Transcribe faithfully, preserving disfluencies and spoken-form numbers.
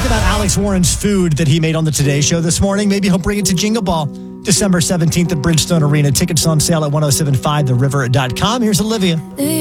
talked about Alex Warren's food that he made on the Today Show this morning. Maybe he'll bring it to Jingle Ball December seventeenth at Bridgestone Arena. Tickets on sale at ten seventy-five the river dot com. Here's Olivia.